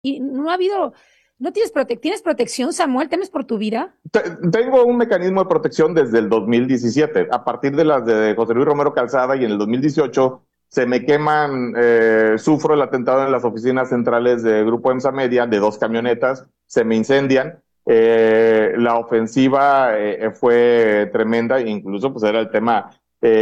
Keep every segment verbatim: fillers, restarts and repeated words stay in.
y no ha habido, no tienes prote ¿tienes protección, Samuel? ¿Temes por tu vida? Tengo un mecanismo de protección desde el dos mil diecisiete, a partir de las de José Luis Romero Calzada, y en el dos mil dieciocho se me queman, eh, sufro el atentado en las oficinas centrales de Grupo EMSA Media, de dos camionetas, se me incendian. Eh, la ofensiva eh, fue tremenda, incluso pues era el tema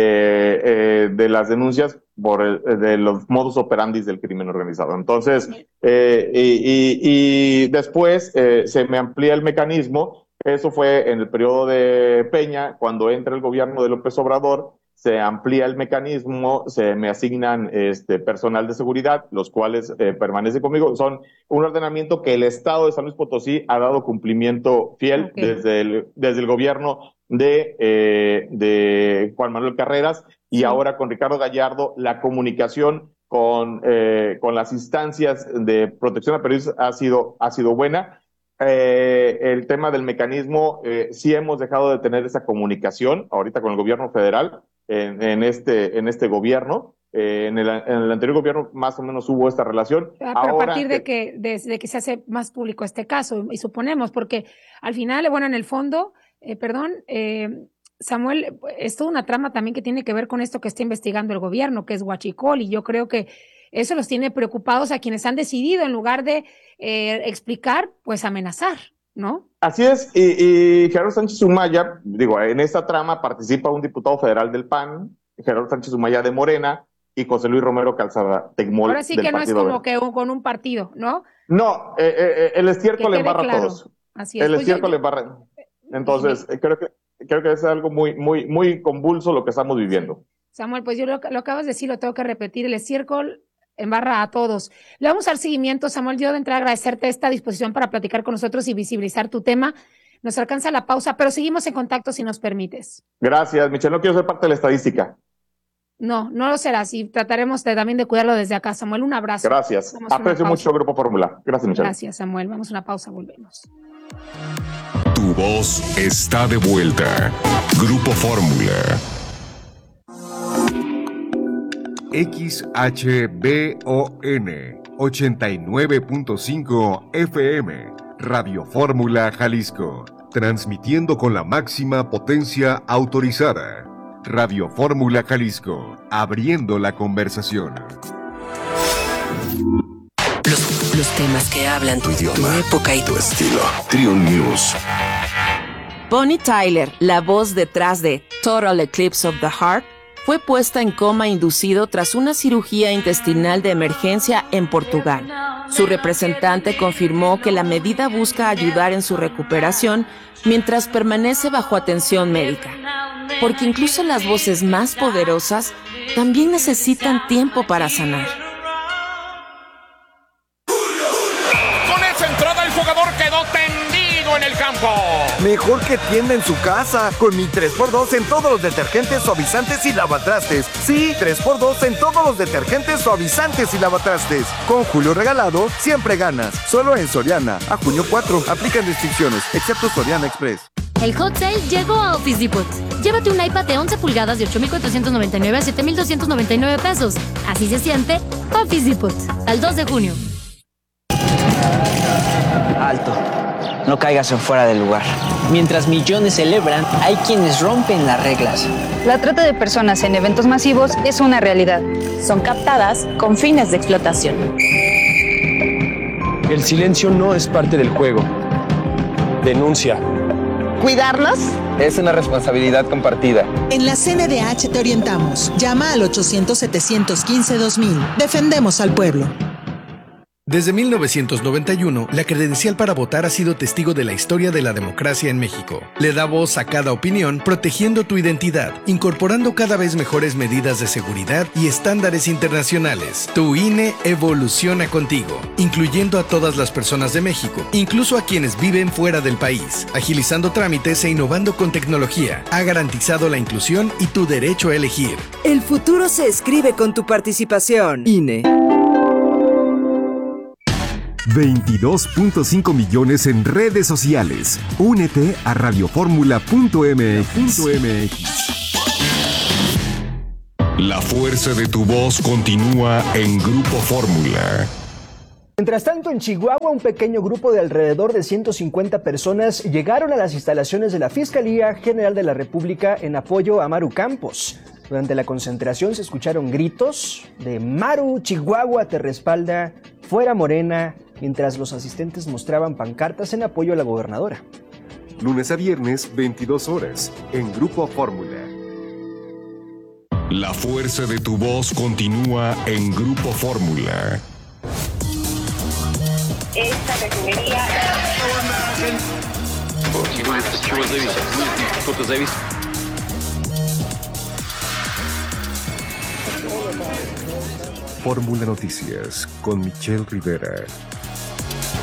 eh, eh, de las denuncias por el, de los modus operandi del crimen organizado. Entonces, eh, y, y, y después eh, se me amplía el mecanismo. Eso fue en el periodo de Peña, cuando entra el gobierno de López Obrador, se amplía el mecanismo, se me asignan este personal de seguridad, los cuales eh, permanecen conmigo. Son un ordenamiento que el Estado de San Luis Potosí ha dado cumplimiento fiel okay. desde, el, desde el gobierno de, eh, de Juan Manuel Carreras, y sí. ahora con Ricardo Gallardo, la comunicación con, eh, con las instancias de protección a periodistas ha sido, ha sido buena. Eh, el tema del mecanismo, eh, sí hemos dejado de tener esa comunicación ahorita con el gobierno federal en, en este en este gobierno. Eh, en, el, en el anterior gobierno más o menos hubo esta relación. Pero Ahora, a partir de que, de, de que se hace más público este caso, y suponemos, porque al final, bueno, en el fondo, eh, perdón, eh, Samuel, es toda una trama también que tiene que ver con esto que está investigando el gobierno, que es Huachicol, y yo creo que eso los tiene preocupados a quienes han decidido, en lugar de eh, explicar, pues amenazar, ¿no? Así es, y, y Gerardo Sánchez Humaya, digo, en esta trama participa un diputado federal del P A N, Gerardo Sánchez Humaya de Morena, y José Luis Romero Calzada Tecmol. Ahora sí del que no Partido es como Verde. que con un partido, ¿no? No, eh, eh, el estiércol le embarra claro. a todos. Así es. El pues estiércol yo, le embarra. Entonces, eh, creo que creo que es algo muy, muy, muy convulso lo que estamos viviendo. Samuel, pues yo lo, lo acabas de decir, lo tengo que repetir, el estiércol embarra a todos. Le vamos a dar seguimiento, Samuel. Yo de entrada agradecerte esta disposición para platicar con nosotros y visibilizar tu tema. Nos alcanza la pausa, pero seguimos en contacto si nos permites. Gracias, Michelle. No quiero ser parte de la estadística. No, no lo serás, y trataremos de, también de cuidarlo desde acá. Samuel, un abrazo. Gracias. Aprecio mucho Grupo Fórmula. Gracias, Michelle. Gracias, Samuel. Vamos a una pausa, volvemos. Tu voz está de vuelta. Grupo Fórmula. X H B O N ochenta y nueve punto cinco F M, Radio Fórmula Jalisco, transmitiendo con la máxima potencia autorizada. Radio Fórmula Jalisco, abriendo la conversación. Los, los temas que hablan tu idioma, tu época y tu estilo. Trion News. Bonnie Tyler, la voz detrás de Total Eclipse of the Heart, fue puesta en coma inducido tras una cirugía intestinal de emergencia en Portugal. Su representante confirmó que la medida busca ayudar en su recuperación mientras permanece bajo atención médica, porque incluso las voces más poderosas también necesitan tiempo para sanar. Con esa entrada el jugador quedó tendido en el campo. Mejor que tienda en su casa, con mi tres por dos en todos los detergentes, suavizantes y lavatrastes. Sí, tres por dos en todos los detergentes, suavizantes y lavatrastes. Con Julio regalado, siempre ganas. Solo en Soriana. A junio cuatro, aplican restricciones, excepto Soriana Express. El hot sale llegó a Office Depot. Llévate un iPad de once pulgadas de ocho mil cuatrocientos noventa y nueve a siete mil doscientos noventa y nueve pesos. Así se siente Office Depot. Al dos de junio. Alto. No caigas en fuera del lugar. Mientras millones celebran, hay quienes rompen las reglas. La trata de personas en eventos masivos es una realidad. Son captadas con fines de explotación. El silencio no es parte del juego. Denuncia. ¿Cuidarlos? Es una responsabilidad compartida. En la C N D H te orientamos. Llama al ochocientos, setecientos quince, dos mil. Defendemos al pueblo. Desde mil novecientos noventa y uno, la credencial para votar ha sido testigo de la historia de la democracia en México. Le da voz a cada opinión, protegiendo tu identidad, incorporando cada vez mejores medidas de seguridad y estándares internacionales. Tu I N E evoluciona contigo, incluyendo a todas las personas de México, incluso a quienes viven fuera del país, agilizando trámites e innovando con tecnología. Ha garantizado la inclusión y tu derecho a elegir. El futuro se escribe con tu participación. I N E. veintidós punto cinco millones en redes sociales. Únete a radioformula punto m x. La fuerza de tu voz continúa en Grupo Fórmula. Mientras tanto, en Chihuahua, un pequeño grupo de alrededor de ciento cincuenta personas llegaron a las instalaciones de la Fiscalía General de la República en apoyo a Maru Campos. Durante la concentración se escucharon gritos de Maru, Chihuahua te respalda, fuera Morena, mientras los asistentes mostraban pancartas en apoyo a la gobernadora. Lunes a viernes, veintidós horas, en Grupo Fórmula. La fuerza de tu voz continúa en Grupo Fórmula. Esta refinería. Fórmula Noticias con Michelle Rivera.